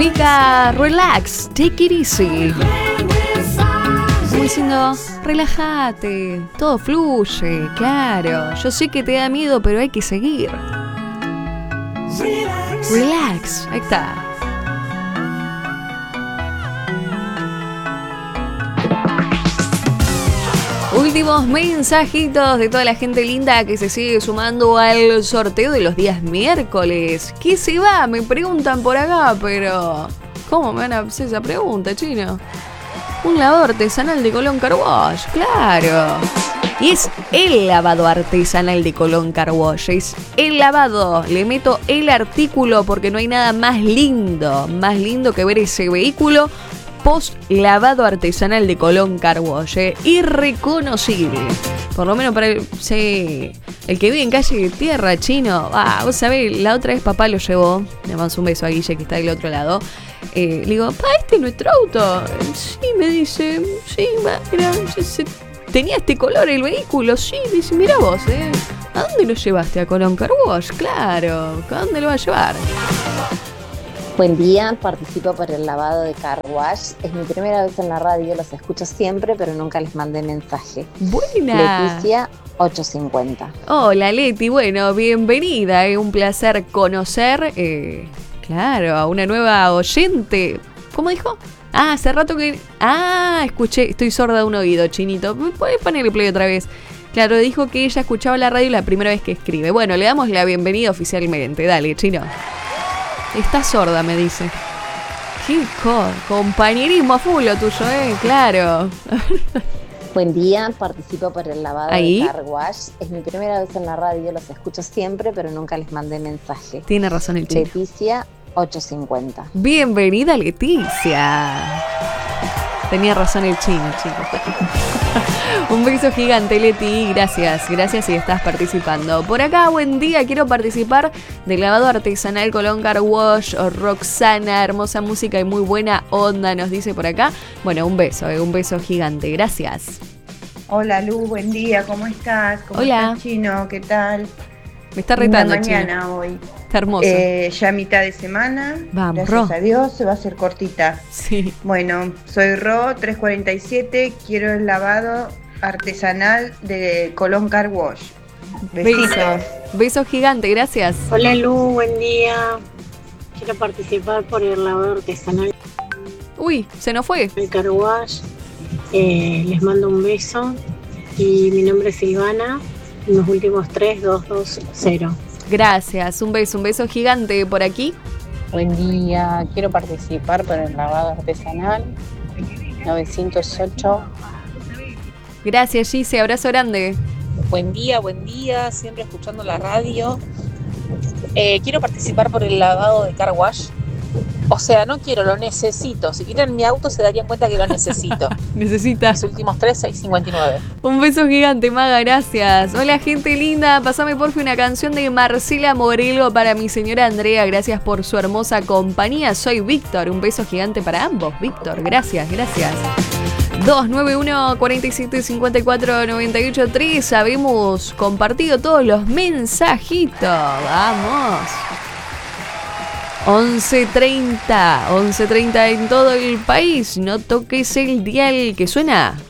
significa relax, take it easy. Como diciendo, relájate, todo fluye, claro. Yo sé que te da miedo, pero hay que seguir. Relax, ahí está. Últimos mensajitos de toda la gente linda que se sigue sumando al sorteo de los días miércoles. ¿Qué se va? Me preguntan por acá, pero ¿cómo me van a hacer esa pregunta, chino? Un lavado artesanal de Colón Car Wash, claro. Y es el lavado artesanal de Colón Car Wash. Es el lavado. Le meto el artículo porque no hay nada más lindo que ver ese vehículo post lavado artesanal de Colón Car Wash. Irreconocible. Por lo menos para el que vive en calle de tierra, chino. Vos sabés, la otra vez papá lo llevó. Le mando un beso a Guille que está del otro lado. Le digo, pa, ¿este es nuestro auto? Sí, me dice, sí, mira, tenía este color el vehículo, sí, dice, mira vos, ¿a dónde lo llevaste? ¿A Colón Car Wash? Claro, ¿a dónde lo va a llevar? Buen día, participo por el lavado de Car Wash. Es mi primera vez en la radio, los escucho siempre, pero nunca les mandé mensaje. Buena. Leticia 850. Hola Leti, bueno, bienvenida, un placer conocer, claro, a una nueva oyente. ¿Cómo dijo? Hace rato que... escuché, estoy sorda de un oído, chinito. ¿Me podés ponerle play otra vez? Claro, dijo que ella escuchaba la radio la primera vez que escribe. Bueno, le damos la bienvenida oficialmente. Dale, chino. Está sorda, me dice. Qué compañerismo a full lo tuyo, claro. Buen día, participo por el lavado de Car Wash. Es mi primera vez en la radio, los escucho siempre, pero nunca les mandé mensaje. Tiene razón el chino. Leticia 850. Bienvenida, Leticia. Tenía razón el chino, chicos. Un beso gigante, Leti. Gracias si estás participando. Por acá, buen día. Quiero participar del lavado artesanal Colón Car Wash. Roxana, hermosa música y muy buena onda, nos dice por acá. Bueno, un beso gigante. Gracias. Hola, Lu, buen día. ¿Cómo estás? ¿Cómo estás, chino? ¿Qué tal? Me está retando, chino. Mañana hoy. Está hermoso. Ya mitad de semana. Vamos, gracias a Dios, se va a hacer cortita. Sí. Bueno, soy Ro, 347. Quiero el lavado artesanal de Colón Car Wash. Besitos. Beso gigante, gracias. Hola, Lu, buen día. Quiero participar por el lavado artesanal. Uy, se nos fue. El Car Wash. Les mando un beso. Y mi nombre es Silvana. Los últimos 3220. Gracias, un beso gigante por aquí. Buen día, quiero participar por el lavado artesanal 908. Gracias, Gise, abrazo grande. Buen día, siempre escuchando la radio. Quiero participar por el lavado de Car Wash. O sea, no quiero, lo necesito. Si quieren mi auto se darían cuenta que lo necesito. Necesita. Los últimos 3, 659. Un beso gigante, Maga, gracias. Hola, gente linda. Pasame porfi una canción de Marcela Morelo para mi señora Andrea. Gracias por su hermosa compañía. Soy Víctor. Un beso gigante para ambos. Víctor, gracias. 291 47 54 98 3. Habemos compartido todos los mensajitos. Vamos. 11:30 en todo el país. No toques el dial que suena